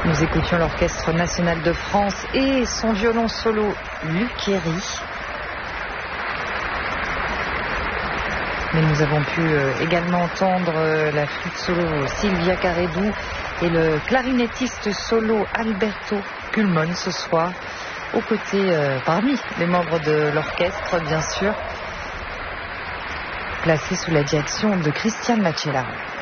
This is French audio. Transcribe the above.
Nous écoutions l'Orchestre national de France et son violon solo Luquery. Mais nous avons pu également entendre la flûte solo Sylvia Caredou et le clarinettiste solo Alberto Pulmon ce soir, aux côtés, parmi les membres de l'orchestre, bien sûr, placé sous la direction de Christian Macellaro.